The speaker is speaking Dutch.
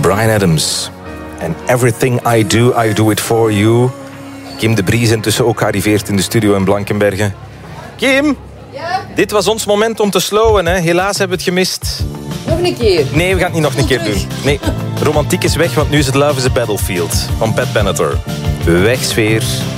Bryan Adams. En Everything I Do It For You. Kim de Brie is intussen ook gearriveerd in de studio in Blankenberge. Kim, Ja? dit was ons moment om te slowen. Hè? Helaas hebben we het gemist. Nog een keer. Nee, we gaan het niet nog een keer doen. Nee, romantiek is weg, want nu is het Love is a Battlefield van Pat Benatar. Weg, sfeer.